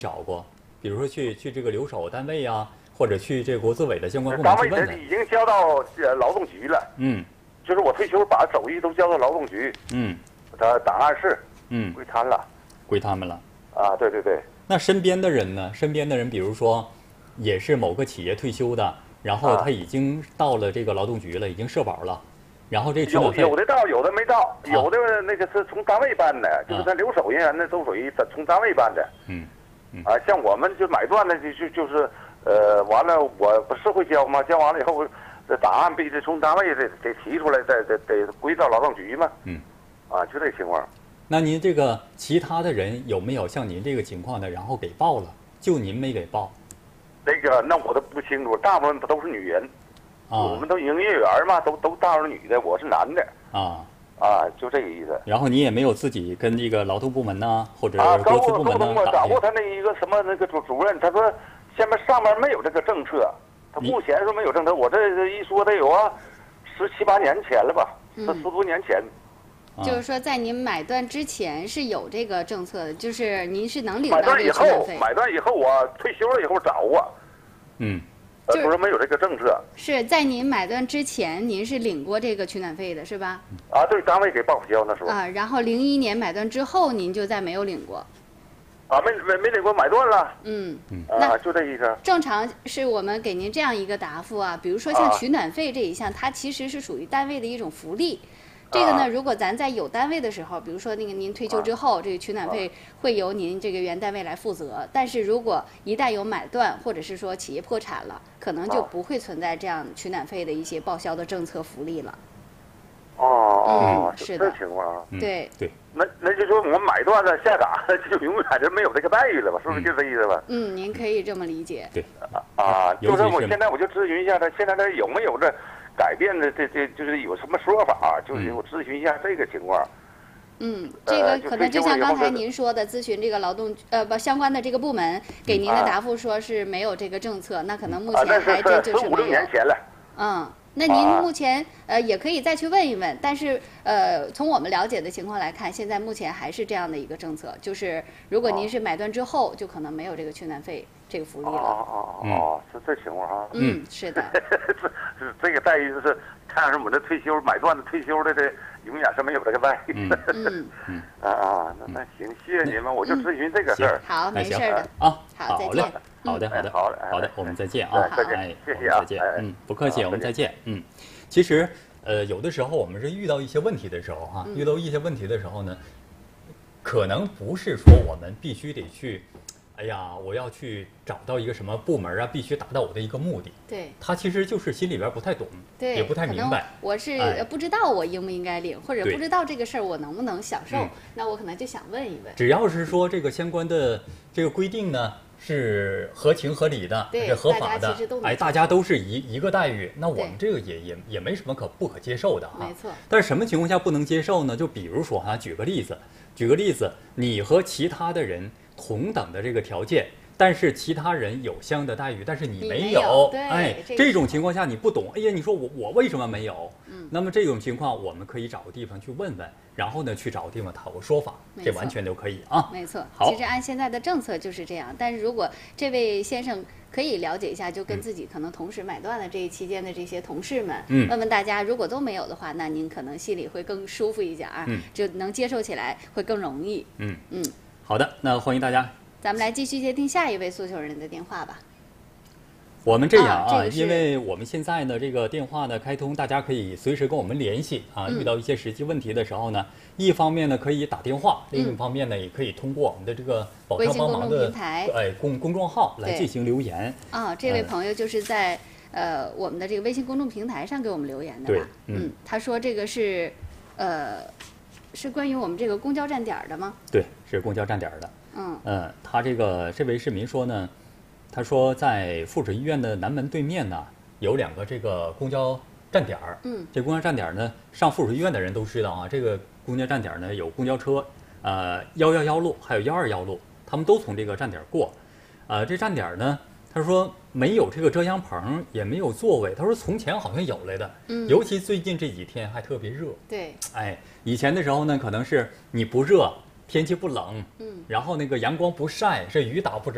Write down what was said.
找过，比如说去这个留守单位啊，或者去这个国资委的相关部门单位去问问。 已经交到劳动局了。就是我退休把手续都交到劳动局。他档案室。归他了。 归他们了。 啊，对对对。 那身边的人呢？身边的人，比如说，也是某个企业退休的，然后他已经到了这个劳动局了，已经社保了。然后这取暖费有的到，有的没到，有的那个是从单位办的，就是他留守人员那都属于从单位办的。像我们就买断的就是完了我不是会交吗？交完了以后，这档案必须从单位得提出来，得归到劳动局嘛。就这情况。 那您这个其他的人有没有像您这个情况的，然后给报了，就您没给报？ 那我都不清楚，大部分都是女人。我们都营业员嘛，都大是女的，我是男的。就这个意思。 然后你也没有自己跟这个劳动部门呐，或者国资部门呐掌握他那一个什么那个主任，他说上面没有这个政策，他目前说没有政策。我这一说得有17、18年前了吧，这10多年前。 就是说，在您买断之前是有这个政策的，就是您是能领到这个取暖费。 买断以后，我退休了以后找我。他说没有这个政策。 是在您买断之前，您是领过这个取暖费的，是吧？ 对，单位给报销那时候。 然后01年买断之后，您就再没有领过。 没领过，买断了。 那就这意思。 正常是我们给您这样一个答复比如说像取暖费这一项，它其实是属于单位的一种福利。这个呢，如果咱在有单位的时候，比如说那个您退休之后，这个取暖费会由您这个原单位来负责。但是如果一旦有买断，或者是说企业破产了，可能就不会存在这样取暖费的一些报销的政策福利了。是的， 这情况。 对。 那就说我们买断了下岗，就永远就没有这个待遇了吧？是不是就这意思吧？ 您可以这么理解。 对。 就是我现在我就咨询一下他，现在他有没有这改变的这就是有什么说法？就是我咨询一下这个情况。 这个可能就像刚才您说的，咨询这个劳动相关的这个部门给您的答复说是没有这个政策，那可能目前还真就是没有。 5、6年前了。 那您目前也可以再去问一问，但是从我们了解的情况来看，现在目前还是这样的一个政策，就是如果您是买断之后，就可能没有这个取暖费这个福利了。 是这情况是的。 这个待遇是看上我们这退休买断的退休的这永远是没有这个待遇。那行，谢谢您们，我就咨询这个事儿。 好，没事的好，再见。好的，我们再见再见，谢谢再见。不客气，我们再见。其实有的时候我们是遇到一些问题的时候遇到一些问题的时候呢，可能不是说我们必须得去，我要去找到一个什么部门必须达到我的一个目的。 对， 他其实就是心里边不太懂，也不太明白。 我是不知道我应不应该领，或者不知道这个事儿我能不能享受，那我可能就想问一问。 只要是说这个相关的这个规定呢是合情合理的，是合法的，大家都是一个待遇，那我们这个也没什么不可接受的没错。 但是什么情况下不能接受呢？就比如说举个例子，你和其他的人同等的这个条件，但是其他人有相应的待遇，但是你没有，这种情况下你不懂，你说我为什么没有？那么这种情况我们可以找个地方去问问，然后呢去找个地方讨个说法，这完全都可以没错。 好， 其实按现在的政策就是这样，但是如果这位先生可以了解一下，就跟自己可能同时买断的这一期间的这些同事们，问问大家，如果都没有的话，那您可能心里会更舒服一点就能接受起来会更容易。 好的，那欢迎大家。 咱们来继续接听下一位诉求人的电话吧。 我们这样因为我们现在呢这个电话呢开通，大家可以随时跟我们联系遇到一些实际问题的时候呢，一方面呢可以打电话，另一方面呢也可以通过我们的这个保障帮忙的公众号来进行留言。 这位朋友就是在我们的这个微信公众平台上给我们留言的吧？他说这个是关于我们这个公交站点的吗？ 对，是公交站点的。他这位市民说呢，他说在附属医院的南门对面呢有2个这个公交站点。这公交站点呢，上附属医院的人都知道这个公交站点呢有公交车，111路还有121路，他们都从这个站点过。这站点呢，他说没有这个遮阳棚，也没有座位。他说从前好像有来的，尤其最近这几天还特别热。 对， 以前的时候呢，可能是你不热，天气不冷，然后那个阳光不晒，这雨打不着。